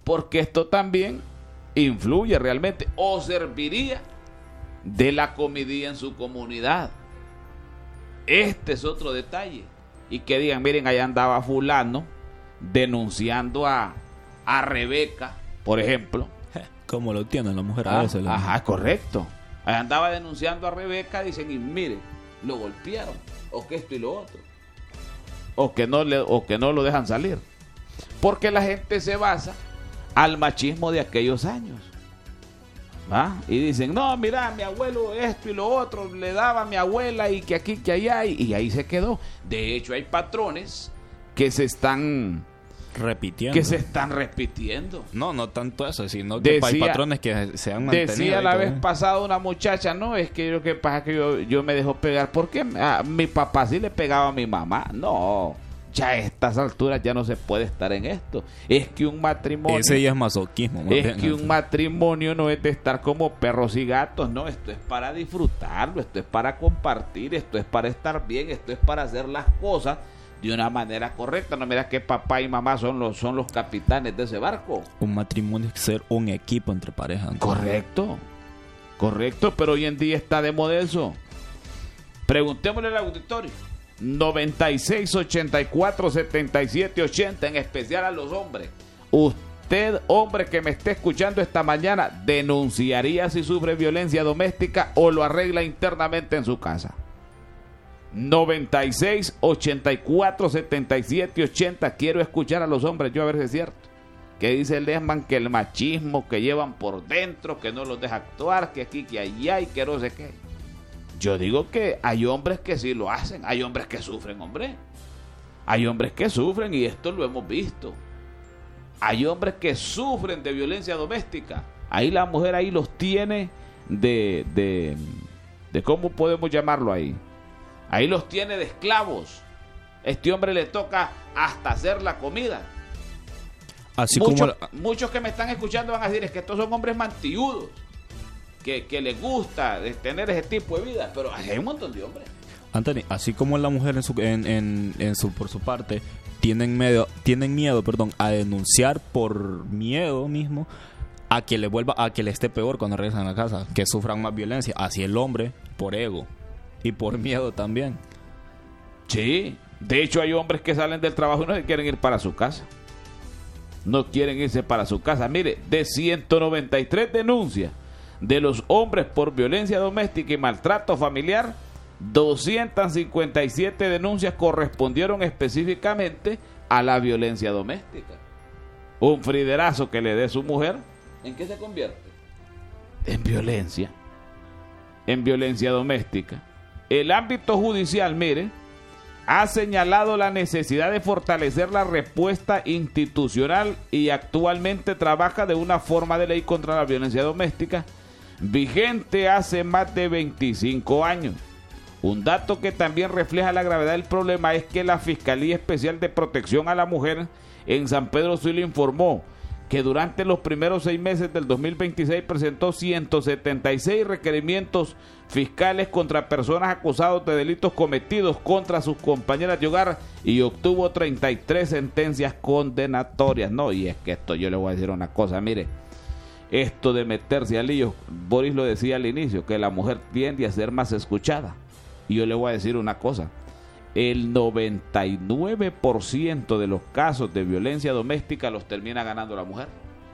porque esto también influye realmente o serviría de la comidilla en su comunidad. Este es otro detalle. Y que digan, miren, allá andaba fulano denunciando a Rebeca, por ejemplo. Como lo tienen las mujeres a veces. Ajá, correcto. Allá andaba denunciando a Rebeca, dicen, y mire, lo golpearon, o que esto y lo otro, o que no lo dejan salir. Porque la gente se basa al machismo de aquellos años. ¿Va? Y dicen, no, mira, mi abuelo esto y lo otro le daba a mi abuela y que aquí, que allá, y ahí se quedó. De hecho, hay patrones que se están repitiendo. No tanto eso, sino que hay patrones que se han mantenido. Decía la vez pasada una muchacha, no, es que lo que pasa es que yo me dejo pegar porque mi papá sí le pegaba a mi mamá. No, ya a estas alturas ya no se puede estar en esto. Es que un matrimonio... Ese ya es masoquismo. Un matrimonio no es de estar como perros y gatos, no, esto es para disfrutarlo, esto es para compartir, esto es para estar bien, esto es para hacer las cosas de una manera correcta. No, mira que papá y mamá son los capitanes de ese barco. Un matrimonio es ser un equipo entre parejas. Correcto, pero hoy en día está de moda eso. Preguntémosle al auditorio. 96 84 77 80, en especial a los hombres. Usted, hombre que me esté escuchando esta mañana, ¿denunciaría si sufre violencia doméstica o lo arregla internamente en su casa? 96 84 77 80. Quiero escuchar a los hombres, yo a ver si es cierto. Que dice el Lesman que el machismo que llevan por dentro, que no los deja actuar, que aquí, que allá y que no sé qué. Yo digo que hay hombres que sí lo hacen, hay hombres que sufren, hombre. Hay hombres que sufren y esto lo hemos visto. Hay hombres que sufren de violencia doméstica. Ahí la mujer ahí los tiene de ¿cómo podemos llamarlo ahí? Ahí los tiene de esclavos. Este hombre le toca hasta hacer la comida. Muchos que me están escuchando van a decir, es que estos son hombres mantilludos, que les gusta tener ese tipo de vida, pero hay un montón de hombres. Anthony, así como la mujer por su parte tienen miedo, a denunciar por miedo mismo a que le esté peor cuando regresan a la casa, que sufran más violencia, así el hombre por ego y por miedo también. Sí, de hecho hay hombres que salen del trabajo y no se quieren ir para su casa. No quieren irse para su casa. Mire, de 193 denuncias de los hombres por violencia doméstica y maltrato familiar, 257 denuncias correspondieron específicamente a la violencia doméstica. Un friderazo que le dé su mujer, ¿en qué se convierte? En violencia doméstica. El ámbito judicial, mire, ha señalado la necesidad de fortalecer la respuesta institucional y actualmente trabaja de una forma de ley contra la violencia doméstica vigente hace más de 25 años. Un dato que también refleja la gravedad del problema es que la Fiscalía Especial de Protección a la Mujer en San Pedro Sula informó que durante los primeros 6 meses del 2026 presentó 176 requerimientos fiscales contra personas acusadas de delitos cometidos contra sus compañeras de hogar y obtuvo 33 sentencias condenatorias. No, y es que esto yo le voy a decir una cosa, mire, esto de meterse al lío, Boris lo decía al inicio, que la mujer tiende a ser más escuchada. Y yo le voy a decir una cosa, el 99% de los casos de violencia doméstica los termina ganando la mujer.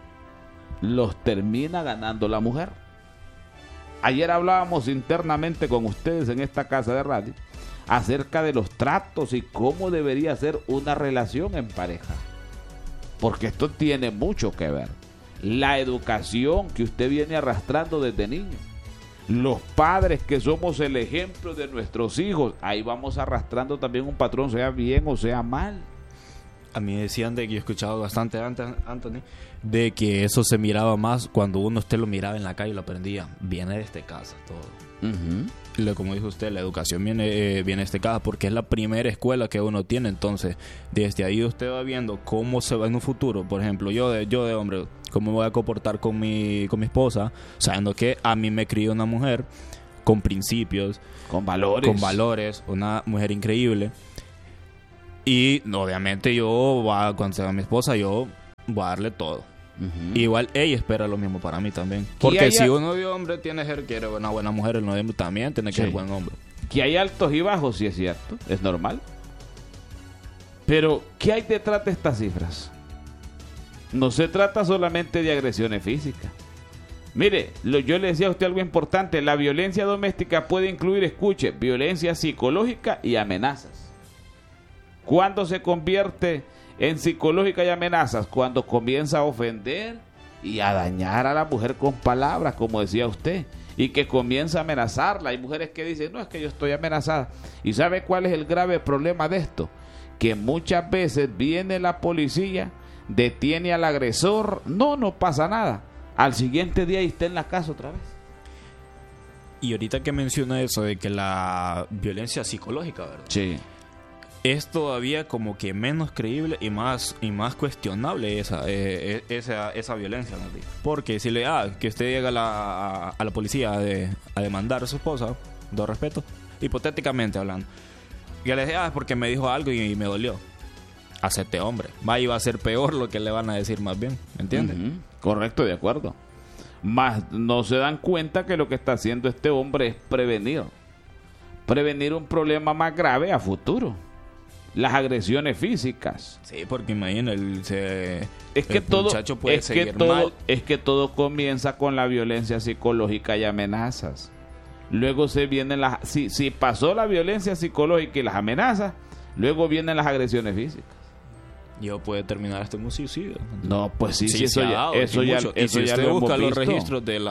Ayer hablábamos internamente con ustedes en esta casa de radio acerca de los tratos y cómo debería ser una relación en pareja. Porque esto tiene mucho que ver. La educación que usted viene arrastrando desde niño. Los padres que somos el ejemplo de nuestros hijos, ahí vamos arrastrando también un patrón, sea bien o sea mal. A mí decían de que yo he escuchado bastante antes, Anthony, de que eso se miraba más cuando usted lo miraba en la calle y lo aprendía. Viene de casa todo. Como dijo usted, la educación viene de casa porque es la primera escuela que uno tiene. Entonces, desde ahí usted va viendo cómo se va en un futuro. Por ejemplo, yo de hombre, cómo me voy a comportar con mi esposa, sabiendo que a mí me crió una mujer con principios, con valores, una mujer increíble. Y obviamente cuando sea mi esposa, yo voy a darle todo. Igual ella espera lo mismo para mí también. Porque si uno de hombre tiene que ser, quiere una buena mujer, el novio también tiene que ser buen hombre. Que hay altos y bajos, sí es cierto, es normal. Pero, ¿qué hay detrás de estas cifras? No se trata solamente de agresiones físicas. Mire, yo le decía a usted algo importante. La violencia doméstica puede incluir, escuche, violencia psicológica y amenazas. ¿Cuándo se convierte en psicológica y amenazas? Cuando comienza a ofender y a dañar a la mujer con palabras, como decía usted, y que comienza a amenazarla. Hay mujeres que dicen, no, es que yo estoy amenazada. ¿Y sabe cuál es el grave problema de esto? Que muchas veces viene la policía, detiene al agresor, no pasa nada. Al siguiente día y está en la casa otra vez. Y ahorita que menciona eso de que la violencia psicológica, ¿verdad? Sí. Es todavía como que menos creíble y más cuestionable esa violencia, ¿no? Porque si que usted llega a la policía a demandar a su esposa, todo respeto, hipotéticamente hablando, y le dice, es porque me dijo algo y me dolió. Hacete hombre. Y va a ser peor lo que le van a decir más bien, ¿me entiendes? Correcto, de acuerdo. Más no se dan cuenta que lo que está haciendo este hombre es prevenir un problema más grave a futuro. Las agresiones físicas. Sí, porque imagina, muchacho puede seguir mal. Es que todo comienza con la violencia psicológica y amenazas. Luego se vienen si pasó la violencia psicológica y las amenazas, luego vienen las agresiones físicas. Yo puede terminar hasta en un suicidio. No, pues sí, eso ya usted lo busca hemos los visto. registros de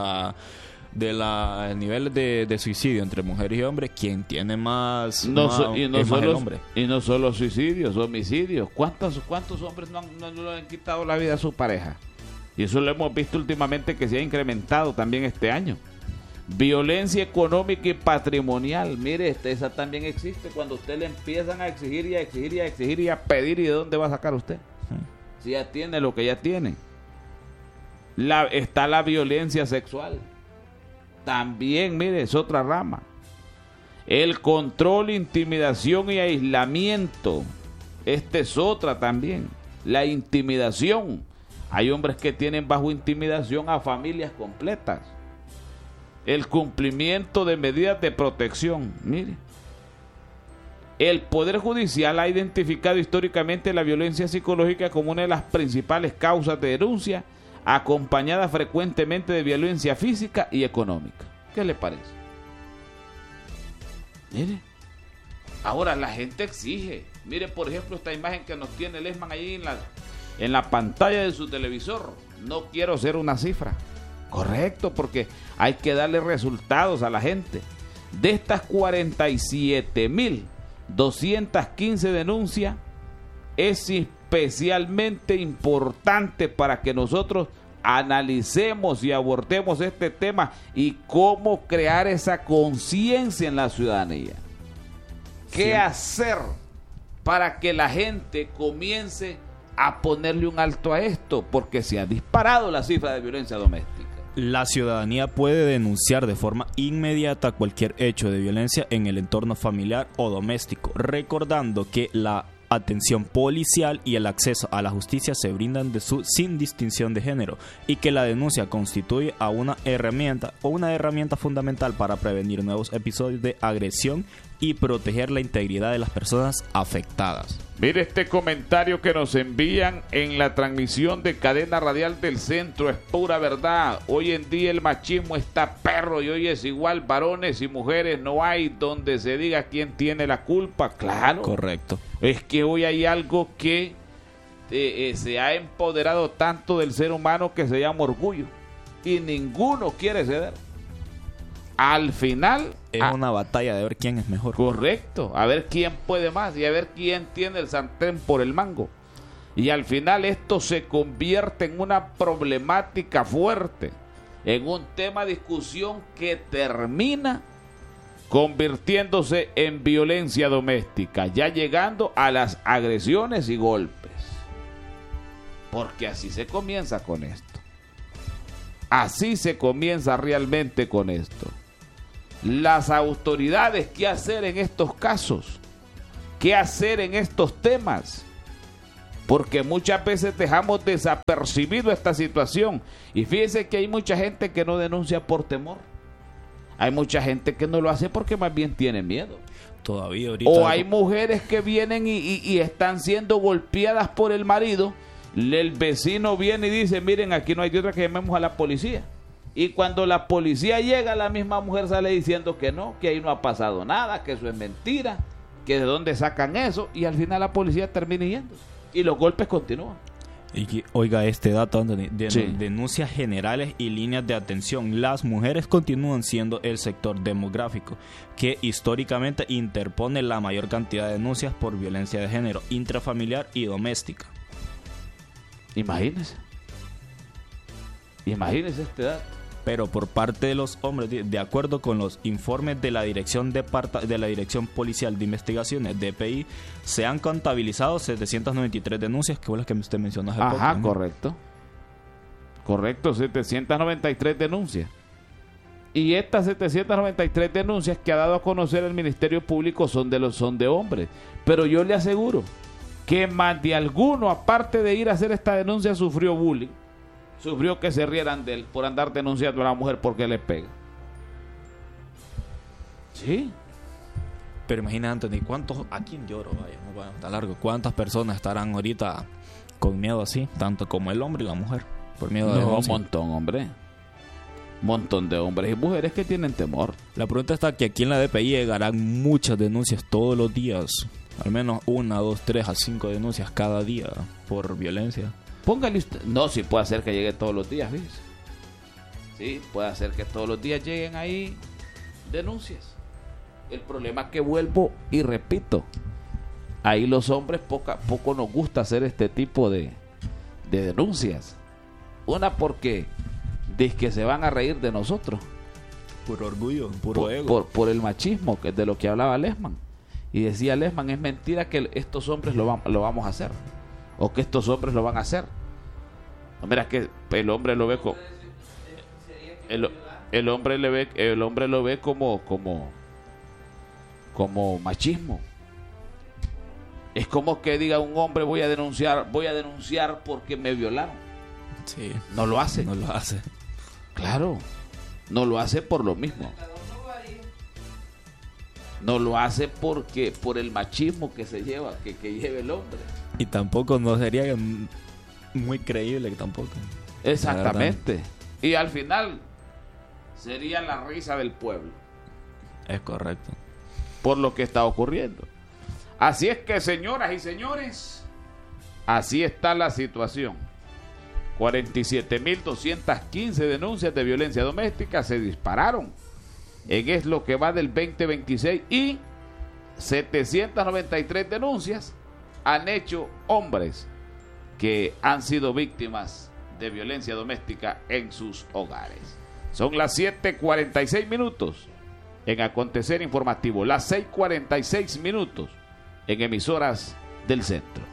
la nivel de suicidio entre mujeres y hombres, quien tiene más y no solo suicidios, homicidios. ¿Cuántos hombres no le han quitado la vida a su pareja? Y eso lo hemos visto últimamente, que se ha incrementado también este año. Violencia económica y patrimonial. Mire, esa también existe cuando usted le empiezan a exigir y a exigir y a exigir y a pedir. ¿Y de dónde va a sacar usted? Si ya tiene lo que ya tiene. Está la violencia sexual. También, mire, es otra rama. El control, intimidación y aislamiento. Esta es otra también. La intimidación. Hay hombres que tienen bajo intimidación a familias completas. El cumplimiento de medidas de protección. Mire, el Poder Judicial ha identificado históricamente la violencia psicológica como una de las principales causas de denuncia, acompañada frecuentemente de violencia física y económica. ¿Qué le parece? Mire, ahora la gente exige. Mire, por ejemplo, esta imagen que nos tiene Lesman ahí en la pantalla de su televisor. No quiero ser una cifra. Correcto, porque hay que darle resultados a la gente. De estas 47.215 denuncias, es especialmente importante para que nosotros analicemos y abordemos este tema y cómo crear esa conciencia en la ciudadanía. ¿Qué hacer para que la gente comience a ponerle un alto a esto? Porque se ha disparado la cifra de violencia doméstica. La ciudadanía puede denunciar de forma inmediata cualquier hecho de violencia en el entorno familiar o doméstico, recordando que la atención policial y el acceso a la justicia se brindan sin distinción de género, y que la denuncia constituye una herramienta fundamental para prevenir nuevos episodios de agresión y proteger la integridad de las personas afectadas. Mire este comentario que nos envían en la transmisión de Cadena Radial del Centro. Es pura verdad. Hoy en día el machismo está perro y hoy es igual. Varones y mujeres no hay donde se diga quién tiene la culpa. Claro. Correcto. Es que hoy hay algo que se ha empoderado tanto del ser humano que se llama orgullo. Y ninguno quiere ceder. Al final es una batalla de ver quién es mejor. Correcto, a ver quién puede más y a ver quién tiene el sartén por el mango. Y al final esto se convierte en una problemática fuerte, en un tema de discusión que termina convirtiéndose en violencia doméstica, ya llegando a las agresiones y golpes. Porque así se comienza con esto. Así se comienza realmente con esto. Las autoridades, ¿qué hacer en estos casos? ¿Qué hacer en estos temas? porque muchas veces dejamos desapercibido esta situación. Y fíjese que hay mucha gente que no denuncia por temor. Hay mucha gente que no lo hace porque más bien tiene miedo. Todavía ahorita. O hay mujeres que vienen y están siendo golpeadas por el marido. El vecino viene y dice, miren, aquí no hay de otra que llamemos a la policía. Y cuando la policía llega, la misma mujer sale diciendo que no, que ahí no ha pasado nada, que eso es mentira, que de dónde sacan eso. Y al final la policía termina yendo. Y los golpes continúan. Y oiga este dato, Anthony, Sí. denuncias generales y líneas de atención. Las mujeres continúan siendo el sector demográfico que históricamente interpone la mayor cantidad de denuncias por violencia de género, intrafamiliar y doméstica. Imagínense este dato. Pero por parte de los hombres, de acuerdo con los informes de la Dirección Policial de Investigaciones, DPI, se han contabilizado 793 denuncias, que fue las que usted mencionó hace poco. Ajá, correcto. Correcto, 793 denuncias. Y estas 793 denuncias que ha dado a conocer el Ministerio Público son de hombres. Pero yo le aseguro que más de alguno, aparte de ir a hacer esta denuncia, sufrió bullying. Sufrió que se rieran de él por andar denunciando a la mujer porque le pega. Sí. Pero imagina, Anthony, ¿cuántos, aquí en Lloro, vaya, no vaya tan largo, cuántas personas estarán ahorita con miedo así, tanto como el hombre y la mujer, por miedo a un montón, hombre. Montón de hombres y mujeres que tienen temor. La pregunta está que aquí en la DPI llegarán muchas denuncias todos los días, al menos 1, 2, 3 a 5 denuncias cada día por violencia. Póngale usted. No, sí puede hacer que llegue todos los días, ¿ves? Sí, puede hacer que todos los días lleguen ahí denuncias. El problema es que vuelvo y repito, ahí los hombres poco nos gusta hacer este tipo de denuncias. Una porque dice que se van a reír de nosotros. Puro orgullo, puro ego. Por el machismo, que es de lo que hablaba Lehmann. Y decía Lehmann, es mentira que estos hombres lo vamos a hacer. O que estos hombres lo van a hacer. No, mira que el hombre lo ve como el hombre lo ve como machismo. Es como que diga un hombre voy a denunciar porque me violaron. Sí. No lo hace. No lo hace. Claro. No lo hace por lo mismo. No lo hace porque por el machismo que se lleva, que lleva el hombre. Y tampoco no sería muy creíble tampoco. Exactamente. Y al final sería la risa del pueblo. Es correcto. Por lo que está ocurriendo. Así es que, señoras y señores, así está la situación. 47.215 denuncias de violencia doméstica se dispararon en lo que va del 2026 y 793 denuncias han hecho hombres que han sido víctimas de violencia doméstica en sus hogares. Son las 7:46 en Acontecer Informativo, las 6:46 en emisoras del centro.